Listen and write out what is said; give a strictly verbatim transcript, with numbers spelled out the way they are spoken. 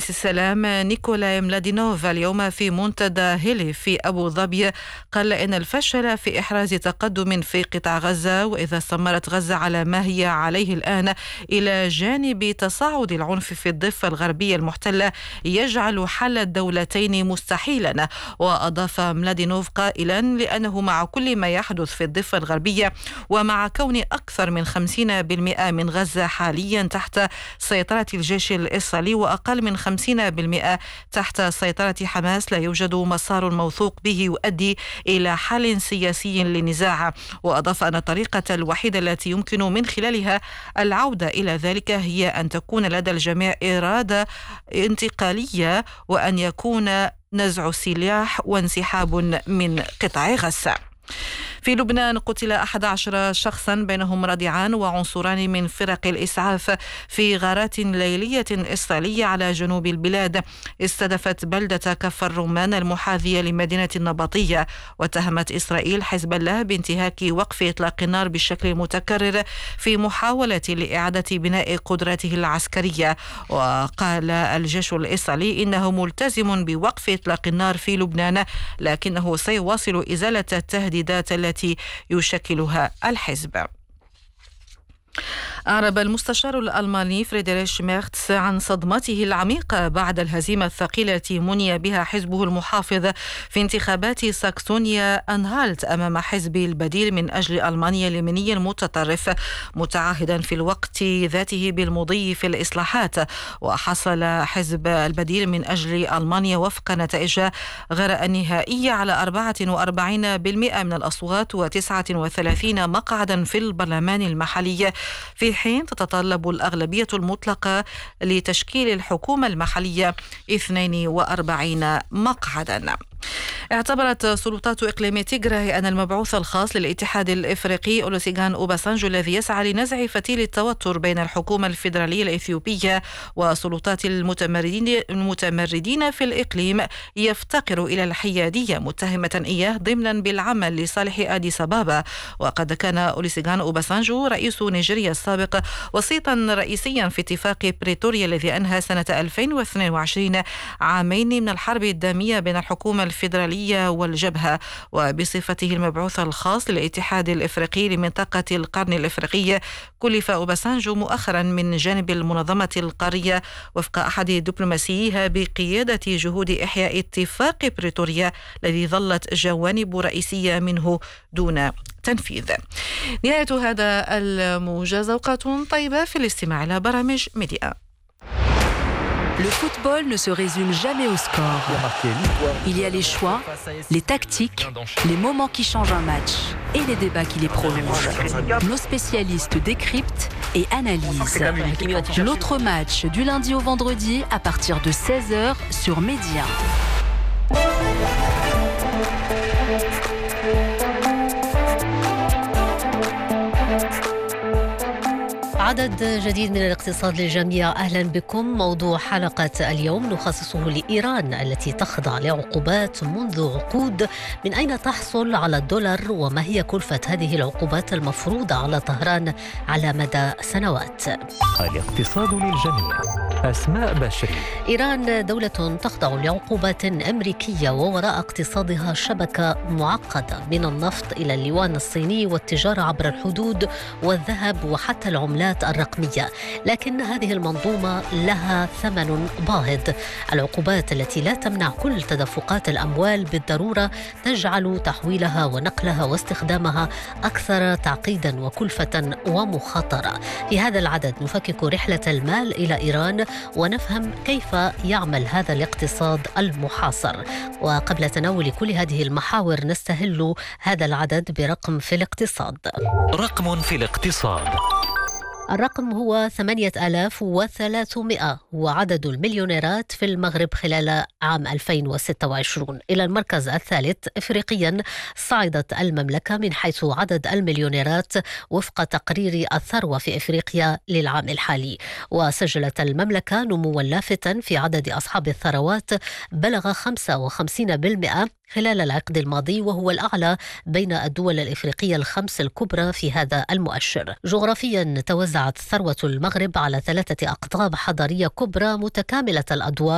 رئيس السلام نيكولاي ملادينوف اليوم في منتدى هيلي في أبو ظبي قال إن الفشل في إحراز تقدم في قطاع غزة، وإذا استمرت غزة على ما هي عليه الآن إلى جانب تصاعد العنف في الضفة الغربية المحتلة، يجعل حل الدولتين مستحيلا. وأضاف ملادينوف قائلا: لأنه مع كل ما يحدث في الضفة الغربية ومع كون أكثر من خمسين بالمئة من غزة حاليا تحت سيطرة الجيش الإسرائيلي وأقل من خمسين بالمئة تحت سيطرة حماس، لا يوجد مسار موثوق به يؤدي إلى حل سياسي للنزاع. وأضاف أن الطريقة الوحيدة التي يمكن من خلالها العودة إلى ذلك هي أن تكون لدى الجميع إرادة انتقالية، وأن يكون نزع السلاح وانسحاب من قطاع غزة. في لبنان قتل أحد عشر شخصا بينهم رضيعان وعنصران من فرق الإسعاف في غارات ليلية إسرائيلية على جنوب البلاد استهدفت بلدة كفر الرمان المحاذية لمدينة النبطية. واتهمت إسرائيل حزب الله بانتهاك وقف إطلاق النار بشكل متكرر في محاولة لإعادة بناء قدراته العسكرية. وقال الجيش الإسرائيلي إنه ملتزم بوقف إطلاق النار في لبنان، لكنه سيواصل إزالة التهديدات التي يشكلها الحزب. أعرب المستشار الألماني فريدريش ميرتس عن صدمته العميقة بعد الهزيمة الثقيلة التي مني بها حزبه المحافظ في انتخابات ساكسونيا أنهالت أمام حزب البديل من أجل ألمانيا اليميني المتطرف، متعهدا في الوقت ذاته بالمضي في الإصلاحات. وحصل حزب البديل من أجل ألمانيا وفق نتائج غير النهائية على أربعة وأربعين بالمئة من الأصوات وتسعة وثلاثين مقعدا في البرلمان المحلي، في حين تتطلب الأغلبية المطلقة لتشكيل الحكومة المحلية اثنين وأربعين مقعدا. اعتبرت سلطات إقليم تيغراي أن المبعوث الخاص للاتحاد الإفريقي أولوسيغان أوباسانجو الذي يسعى لنزع فتيل التوتر بين الحكومة الفيدرالية الإثيوبية وسلطات المتمردين المتمردين في الإقليم يفتقر إلى الحيادية، متهمة إياه ضمنا بالعمل لصالح أديس أبابا. وقد كان أولوسيغان أوباسانجو رئيس نيجيريا السابق وسيطا رئيسيا في اتفاق بريتوريا الذي أنهى سنة ألفين واثنين وعشرين عامين من الحرب الدامية بين الحكومة الفيدرالية والجبهة. وبصفته المبعوث الخاص للاتحاد الإفريقي لمنطقة القرن الإفريقي، كلف أوباسانجو مؤخرا من جانب المنظمة القارية وفق أحد دبلوماسيها بقيادة جهود إحياء اتفاق بريتوريا الذي ظلت جوانب رئيسية منه دون تنفيذ. نهاية هذا الموجز، أوقات طيبة في الاستماع إلى برامج ميديا. Le football ne se résume jamais au score. Il y a les choix, les tactiques, les moments qui changent un match et les débats qui les prolongent. Nos spécialistes décryptent et analysent. L'autre match du lundi au vendredi à partir de seize heures sur Média. عدد جديد من الاقتصاد للجميع. أهلا بكم. موضوع حلقة اليوم نخصصه لإيران التي تخضع لعقوبات منذ عقود. من أين تحصل على الدولار وما هي كلفة هذه العقوبات المفروضة على طهران على مدى سنوات؟ الاقتصاد للجميع. أسماء بشري. إيران دولة تخضع لعقوبات أمريكية ووراء اقتصادها شبكة معقدة من النفط إلى اليوان الصيني والتجارة عبر الحدود والذهب وحتى العملات الرقمية، لكن هذه المنظومة لها ثمن باهظ. العقوبات التي لا تمنع كل تدفقات الأموال بالضرورة تجعل تحويلها ونقلها واستخدامها أكثر تعقيدا وكلفة ومخاطرة. في هذا العدد نفكك رحلة المال إلى إيران ونفهم كيف يعمل هذا الاقتصاد المحاصر. وقبل تناول كل هذه المحاور نستهل هذا العدد برقم في الاقتصاد. رقم في الاقتصاد. الرقم هو ثمانية آلاف وثلاثمائة، وعدد المليونيرات في المغرب خلال عام ألفين وستة وعشرين. إلى المركز الثالث إفريقيا صعدت المملكة من حيث عدد المليونيرات وفق تقرير الثروة في إفريقيا للعام الحالي، وسجلت المملكة نموا لافتا في عدد أصحاب الثروات بلغ خمسة وخمسين بالمئة خلال العقد الماضي، وهو الأعلى بين الدول الإفريقية الخمس الكبرى في هذا المؤشر. جغرافيا توزعت ثروة المغرب على ثلاثة أقطاب حضارية كبرى متكاملة الأدوار